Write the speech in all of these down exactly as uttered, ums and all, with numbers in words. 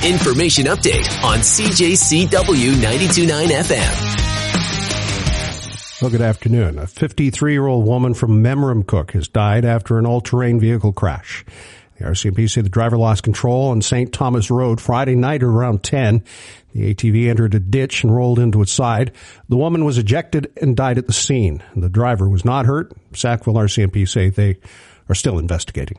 Information update on C J C W ninety-two point nine F M. Well, good afternoon. A fifty-three-year-old woman from Memramcook has died after an all-terrain vehicle crash. The R C M P say the driver lost control on Saint Thomas Road Friday night at around ten. The A T V entered a ditch and rolled into its side. The woman was ejected and died at the scene. The driver was not hurt. Sackville R C M P say they are still investigating.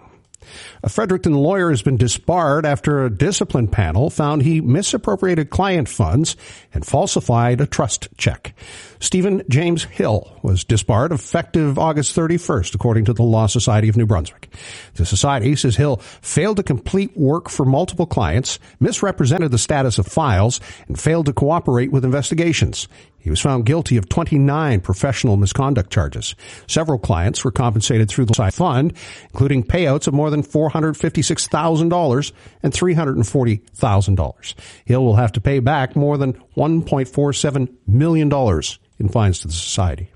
A Fredericton lawyer has been disbarred after a discipline panel found he misappropriated client funds and falsified a trust check. Stephen James Hill was disbarred effective August thirty-first, according to the Law Society of New Brunswick. The society says Hill failed to complete work for multiple clients, misrepresented the status of files, and failed to cooperate with investigations. He was found guilty of twenty-nine professional misconduct charges. Several clients were compensated through the fund, including payouts of more than four hundred fifty-six thousand dollars and three hundred forty thousand dollars. Hill will have to pay back more than one point four seven million dollars in fines to the society.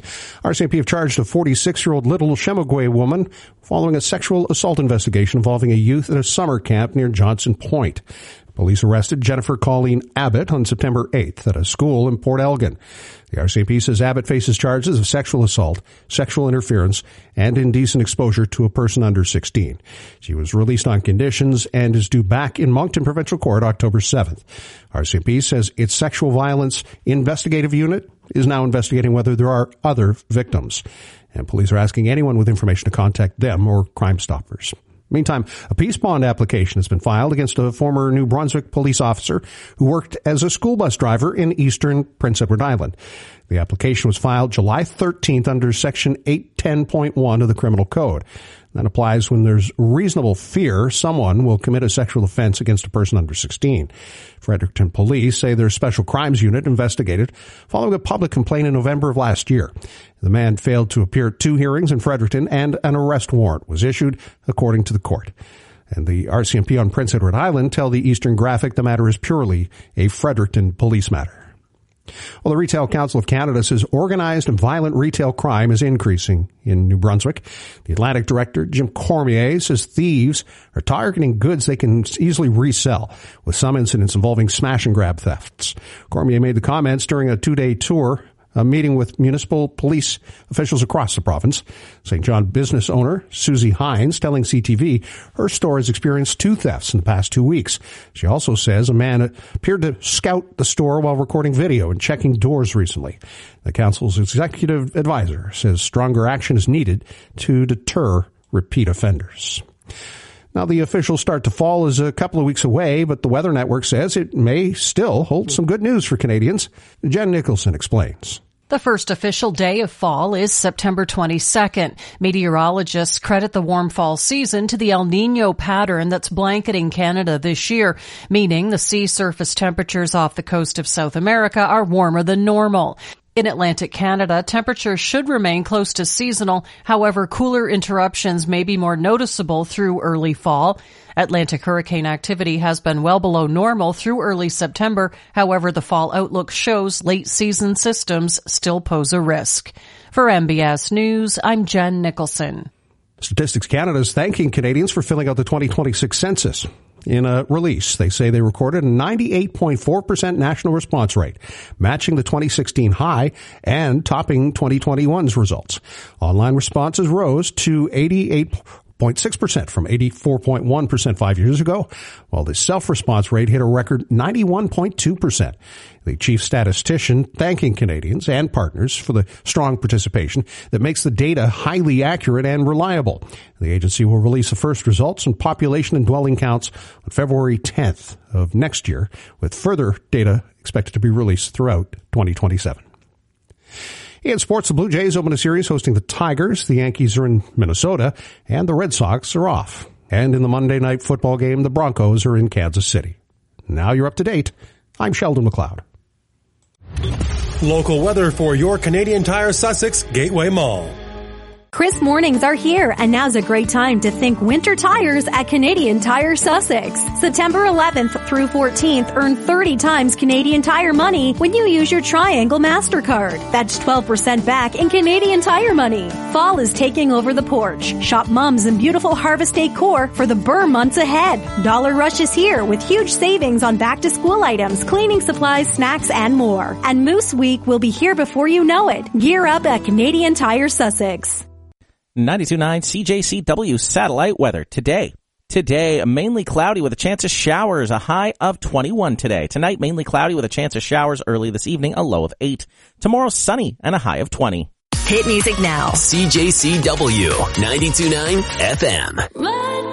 R C M P have charged a forty-six-year-old Little Chemagway woman following a sexual assault investigation involving a youth at a summer camp near Johnson Point. Police arrested Jennifer Colleen Abbott on September eighth at a school in Port Elgin. The R C M P says Abbott faces charges of sexual assault, sexual interference, and indecent exposure to a person under sixteen. She was released on conditions and is due back in Moncton Provincial Court October seventh. R C M P says its sexual violence investigative unit is now investigating whether there are other victims. And police are asking anyone with information to contact them or Crime Stoppers. Meantime, a peace bond application has been filed against a former New Brunswick police officer who worked as a school bus driver in eastern Prince Edward Island. The application was filed July thirteenth under Section eight ten point one of the Criminal Code. That applies when there's reasonable fear someone will commit a sexual offense against a person under sixteen. Fredericton police say their special crimes unit investigated following a public complaint in November of last year. The man failed to appear at two hearings in Fredericton and an arrest warrant was issued, according to the court. And the R C M P on Prince Edward Island tell the Eastern Graphic the matter is purely a Fredericton police matter. Well, the Retail Council of Canada says organized and violent retail crime is increasing in New Brunswick. The Atlantic Director, Jim Cormier, says thieves are targeting goods they can easily resell, with some incidents involving smash and grab thefts. Cormier made the comments during a two-day tour, a meeting with municipal police officials across the province. Saint John business owner Susie Hines telling C T V her store has experienced two thefts in the past two weeks. She also says a man appeared to scout the store while recording video and checking doors recently. The council's executive advisor says stronger action is needed to deter repeat offenders. Now, the official start to fall is a couple of weeks away, but the Weather Network says it may still hold some good news for Canadians. Jen Nicholson explains. The first official day of fall is September twenty-second. Meteorologists credit the warm fall season to the El Niño pattern that's blanketing Canada this year, meaning the sea surface temperatures off the coast of South America are warmer than normal. In Atlantic Canada, temperatures should remain close to seasonal. However, cooler interruptions may be more noticeable through early fall. Atlantic hurricane activity has been well below normal through early September. However, the fall outlook shows late season systems still pose a risk. For M B S News, I'm Jen Nicholson. Statistics Canada is thanking Canadians for filling out the twenty twenty-six census. In a release, they say they recorded a ninety-eight point four percent national response rate, matching the twenty sixteen high and topping twenty twenty-one's results. Online responses rose to eighty-eight point six percent from eighty-four point one percent five years ago, while the self-response rate hit a record ninety-one point two percent. The chief statistician thanking Canadians and partners for the strong participation that makes the data highly accurate and reliable. The agency will release the first results on population and dwelling counts on February tenth of next year, with further data expected to be released throughout twenty twenty-seven. In sports, the Blue Jays open a series hosting the Tigers. The Yankees are in Minnesota, and the Red Sox are off. And in the Monday night football game, the Broncos are in Kansas City. Now you're up to date. I'm Sheldon McLeod. Local weather for your Canadian Tire Sussex Gateway Mall. Crisp mornings are here, and now's a great time to think winter tires at Canadian Tire Sussex. September eleventh through fourteenth, earn thirty times Canadian Tire money when you use your Triangle MasterCard. That's twelve percent back in Canadian Tire money. Fall is taking over the porch. Shop mums and beautiful harvest decor for the Burr months ahead. Dollar Rush is here with huge savings on back-to-school items, cleaning supplies, snacks, and more. And Moose Week will be here before you know it. Gear up at Canadian Tire Sussex. ninety-two point nine C J C W satellite weather today. Today, mainly cloudy with a chance of showers, a high of twenty-one today. Tonight, mainly cloudy with a chance of showers early this evening, a low of eight. Tomorrow, sunny and a high of twenty. Hit music now. C J C W ninety-two point nine F M.